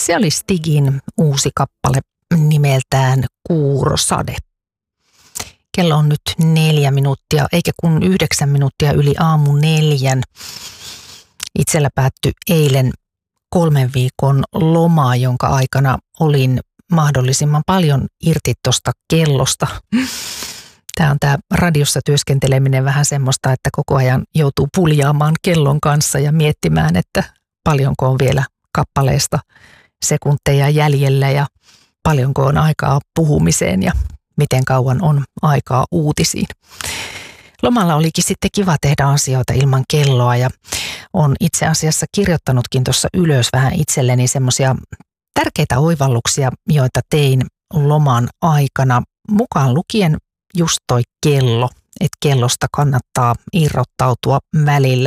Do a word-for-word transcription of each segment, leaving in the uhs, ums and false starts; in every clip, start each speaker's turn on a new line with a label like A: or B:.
A: Se oli Stigin uusi kappale nimeltään Kuurosade. Kello on nyt neljä minuuttia, eikä kun yhdeksän minuuttia yli aamu neljän. Itsellä päättyi eilen kolmen viikon loma, jonka aikana olin mahdollisimman paljon irti tuosta kellosta. Tämä on tämä radiossa työskenteleminen vähän semmoista, että koko ajan joutuu puljaamaan kellon kanssa ja miettimään, että paljonko on vielä kappaleesta sekunteja jäljellä ja paljonko on aikaa puhumiseen ja miten kauan on aikaa uutisiin. Lomalla olikin sitten kiva tehdä asioita ilman kelloa ja on itse asiassa kirjoittanutkin tuossa ylös vähän itselleni semmoisia tärkeitä oivalluksia, joita tein loman aikana, mukaan lukien just toi kello, että kellosta kannattaa irrottautua välillä.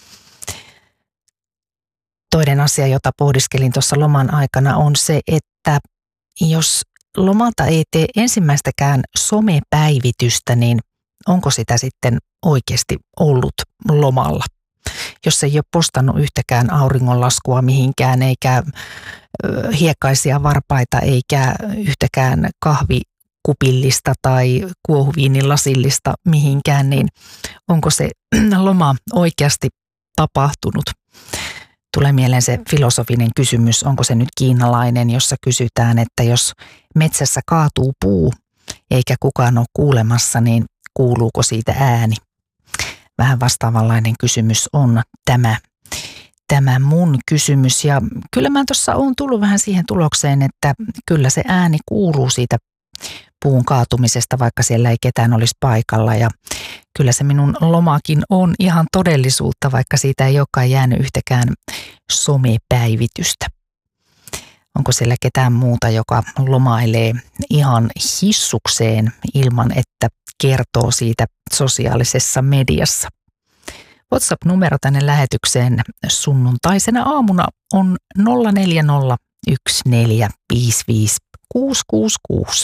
A: Toinen asia, jota pohdiskelin tuossa loman aikana on se, että jos lomalta ei tee ensimmäistäkään somepäivitystä, niin onko sitä sitten oikeasti ollut lomalla? Jos ei ole postannut yhtäkään auringonlaskua mihinkään, eikä hiekkaisia varpaita, eikä yhtäkään kahvikupillista tai kuohuviinilasillista mihinkään, niin onko se loma oikeasti tapahtunut? Tulee mieleen se filosofinen kysymys, onko se nyt kiinalainen, jossa kysytään, että jos metsässä kaatuu puu eikä kukaan ole kuulemassa, niin kuuluuko siitä ääni? Vähän vastaavanlainen kysymys on tämä, tämä mun kysymys. Ja kyllä mä tuossa oon tullut vähän siihen tulokseen, että kyllä se ääni kuuluu siitä puun kaatumisesta, vaikka siellä ei ketään olisi paikalla. Ja kyllä se minun lomakin on ihan todellisuutta, vaikka siitä ei olekaan jäänyt yhtäkään somepäivitystä. Onko siellä ketään muuta, joka lomailee ihan hissukseen ilman, että kertoo siitä sosiaalisessa mediassa? WhatsApp-numero tänne lähetykseen sunnuntaisena aamuna on nolla neljä nolla yksi neljä viisi viisi kuusi kuusi kuusi.